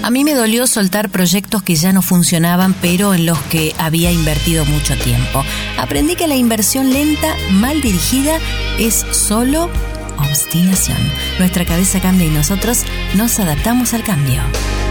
A mí me dolió soltar proyectos que ya no funcionaban, pero en los que había invertido mucho tiempo. Aprendí que la inversión lenta, mal dirigida, es solo obstinación. Nuestra cabeza cambia y nosotros nos adaptamos al cambio.